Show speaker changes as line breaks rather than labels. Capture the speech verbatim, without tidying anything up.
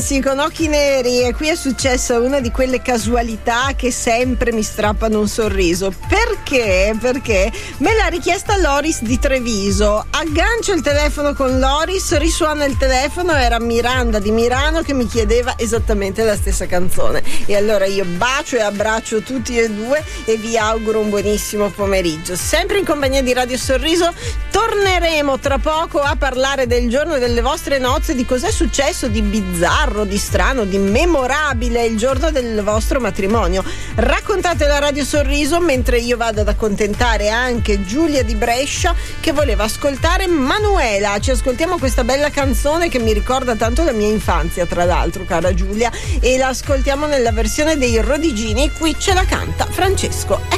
Nancy con Occhi Neri, e qui è successa una di quelle casualità che sempre mi strappano un sorriso. Perché? Perché me l'ha richiesta Loris di Treviso. Aggancio il telefono con Loris, risuona il telefono, era Miranda di Milano che mi chiedeva esattamente la stessa canzone. E allora io bacio e abbraccio tutti e due e vi auguro un buonissimo pomeriggio. Sempre in compagnia di Radio Sorriso, torneremo tra poco a parlare del giorno delle vostre nozze, di cos'è successo di bizzarro, di strano, di memorabile il giorno del vostro matrimonio. Raccontate la Radio Sorriso mentre io vado ad accontentare anche Giulia di Brescia che voleva ascoltare Manuela. Ci ascoltiamo questa bella canzone che mi ricorda tanto la mia infanzia, tra l'altro, cara Giulia, e la ascoltiamo nella versione dei Rodigini. Qui ce la canta Francesco.